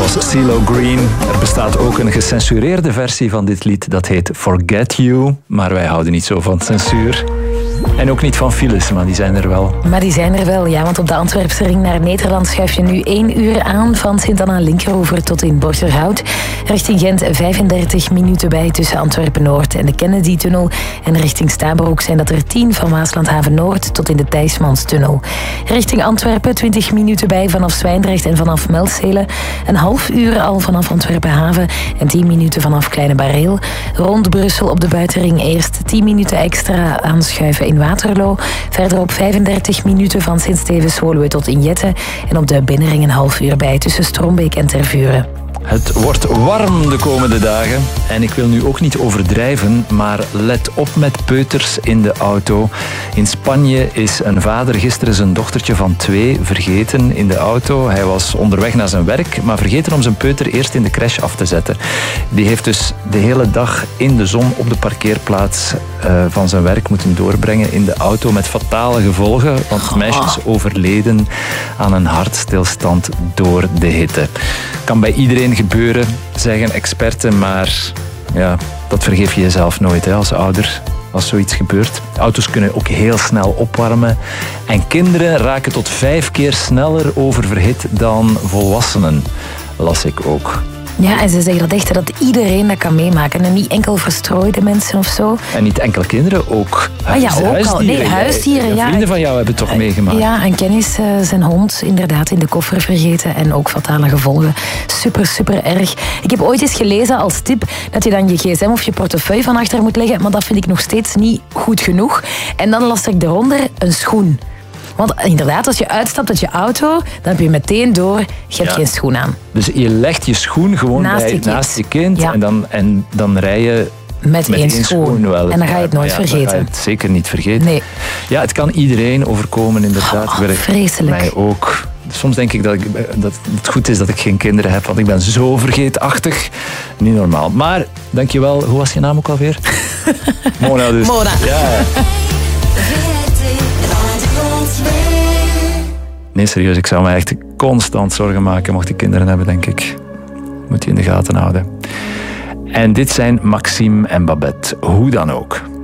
was CeeLo Green. Er bestaat ook een gecensureerde versie van dit lied. Dat heet Forget You. Maar wij houden niet zo van censuur. En ook niet van files, maar die zijn er wel. Maar die zijn er wel, ja. Want op de Antwerpse ring naar Nederland schuif je nu 1 uur aan van Sint-Anna-Linkeroever tot in Borgerhout. Richting Gent 35 minuten bij tussen Antwerpen-Noord en de Kennedy-tunnel. En richting Stabroek zijn dat er 10 van Waasland-Haven-Noord tot in de Thijsmanstunnel. Richting Antwerpen 20 minuten bij vanaf Zwijndrecht en vanaf Melzele. Een half uur al vanaf Antwerpen-Haven en 10 minuten vanaf Kleine Bareel. Rond Brussel op de buitenring eerst 10 minuten extra aanschuiven in Waterloo. Verderop 35 minuten van Sint-Stevens-Woluwe tot in Jette. En op de binnenring een half uur bij tussen Strombeek en Tervuren. Het wordt warm de komende dagen. En ik wil nu ook niet overdrijven, maar let op met peuters in de auto. In Spanje is een vader gisteren zijn dochtertje van 2 vergeten in de auto. Hij was onderweg naar zijn werk, maar vergeten om zijn peuter eerst in de crash af te zetten. Die heeft dus de hele dag in de zon op de parkeerplaats van zijn werk moeten doorbrengen in de auto met fatale gevolgen. Want het meisje is overleden aan een hartstilstand door de hitte. Kan bij iedereen gebeuren, zeggen experten, maar ja, dat vergeef je jezelf nooit hè, als ouder. Als zoiets gebeurt. Auto's kunnen ook heel snel opwarmen. En kinderen raken tot 5 keer sneller oververhit dan volwassenen. Las ik ook. Ja, en ze zeggen dat echt dat iedereen dat kan meemaken. En niet enkel verstrooide mensen of zo. En niet enkel kinderen, ook huisdieren. Nee, huisdieren, ja. Vrienden van jou hebben het toch meegemaakt? Ja, een kennis zijn hond inderdaad in de koffer vergeten. En ook fatale gevolgen. Super, super erg. Ik heb ooit eens gelezen als tip dat je dan je gsm of je portefeuille van achter moet leggen. Maar dat vind ik nog steeds niet goed genoeg. En dan las ik eronder een schoen. Want inderdaad, als je uitstapt uit je auto, dan heb je meteen door, je hebt geen schoen aan. Dus je legt je schoen gewoon naast je kind ja. en dan rij je met één schoen. Wel. En dan ga je het nooit vergeten. Dan ga je het zeker niet vergeten. Nee. Ja, het kan iedereen overkomen, inderdaad. Vreselijk. Mij ook. Soms denk ik dat het goed is dat ik geen kinderen heb, want ik ben zo vergeetachtig. Niet normaal. Maar, dankjewel. Hoe was je naam ook alweer? Mona dus. Mona. Ja. Nee, serieus, ik zou me echt constant zorgen maken mocht ik kinderen hebben, denk ik. Moet je in de gaten houden. En dit zijn Maxime en Babette, hoe dan ook.